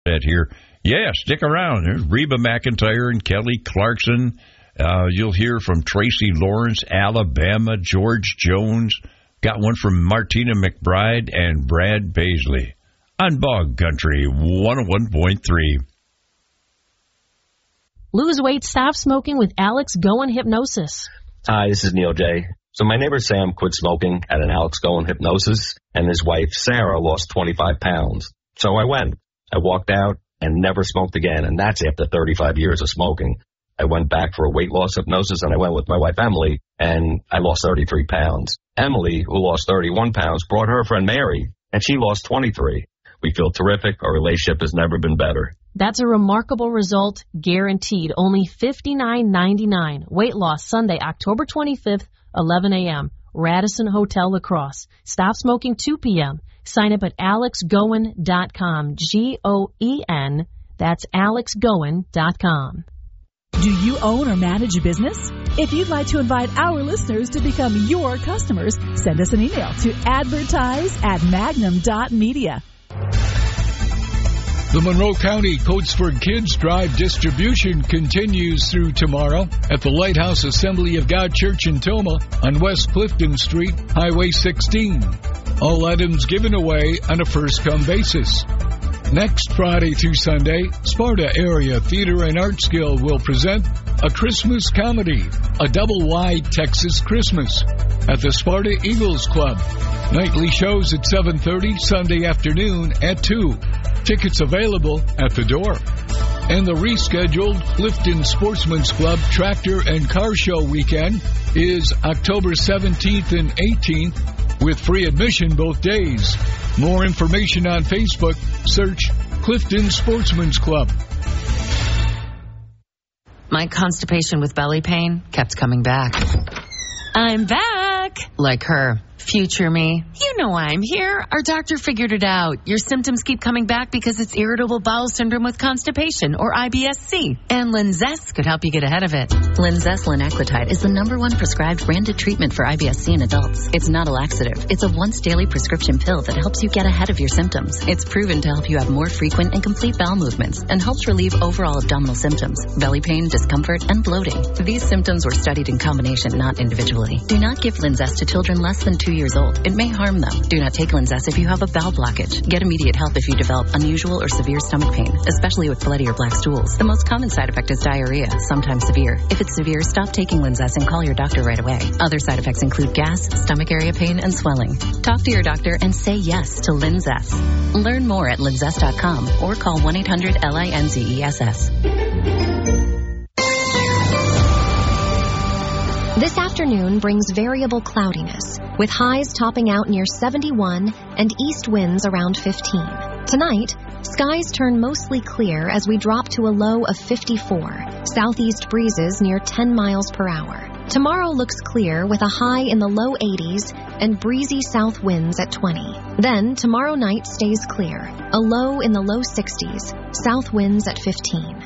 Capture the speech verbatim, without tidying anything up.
here. Yeah, stick around. There's Reba McEntire and Kelly Clarkson. Uh, you'll hear from Tracy Lawrence, Alabama, George Jones. Got one from Martina McBride and Brad Paisley on Bog Country one oh one point three. Lose weight, stop smoking with Alex Goen Hypnosis. Hi, this is Neil J. So my neighbor Sam quit smoking at an Alex Goen Hypnosis, and his wife Sarah lost twenty-five pounds. So I went. I walked out and never smoked again, and that's after thirty-five years of smoking. I went back for a weight loss hypnosis, and I went with my wife Emily, and I lost thirty-three pounds. Emily, who lost thirty-one pounds, brought her friend Mary, and she lost twenty-three. We feel terrific. Our relationship has never been better. That's a remarkable result, guaranteed. Only fifty-nine ninety-nine. Weight loss Sunday, October twenty-fifth, eleven a.m. Radisson Hotel, La Crosse. Stop smoking two p.m. Sign up at alex goen dot com. G O E N. That's alex goen dot com. Do you own or manage a business? If you'd like to invite our listeners to become your customers, send us an email to advertise at magnum dot media. The Monroe County Coats for Kids Drive distribution continues through tomorrow at the Lighthouse Assembly of God Church in Toma on West Clifton Street, Highway sixteen. All items given away on a first-come basis. Next Friday through Sunday, Sparta Area Theater and Arts Guild will present a Christmas comedy, A Double-Wide Texas Christmas, at the Sparta Eagles Club. Nightly shows at seven thirty, Sunday afternoon at two. Tickets available at the door. And the rescheduled Clifton Sportsman's Club Tractor and Car Show weekend is October seventeenth and eighteenth with free admission both days. More information on Facebook. Search Clifton Sportsman's Club. My constipation with belly pain kept coming back. I'm back! Like her. Future me. You know I'm here. Our doctor figured it out. Your symptoms keep coming back because it's irritable bowel syndrome with constipation, or I B S C. And Linzess could help you get ahead of it. Linzess linaclotide is the number one prescribed branded treatment for I B S C in adults. It's not a laxative. It's a once-daily prescription pill that helps you get ahead of your symptoms. It's proven to help you have more frequent and complete bowel movements and helps relieve overall abdominal symptoms, belly pain, discomfort, and bloating. These symptoms were studied in combination, not individually. Do not give Linzess to children less than two years old. It may harm them. Do not take Linzess if you have a bowel blockage. Get immediate help if you develop unusual or severe stomach pain, especially with bloody or black stools. The most common side effect is diarrhea, sometimes severe. If it's severe, stop taking Linzess and call your doctor right away. Other side effects include gas, stomach area pain, and swelling. Talk to your doctor and say yes to Linzess. Learn more at linzess dot com or call one eight hundred L I N Z E S S. This afternoon brings variable cloudiness, with highs topping out near seventy-one and east winds around fifteen. Tonight, skies turn mostly clear as we drop to a low of fifty-four, southeast breezes near ten miles per hour. Tomorrow looks clear with a high in the low eighties and breezy south winds at twenty. Then, tomorrow night stays clear, a low in the low sixties, south winds at fifteen.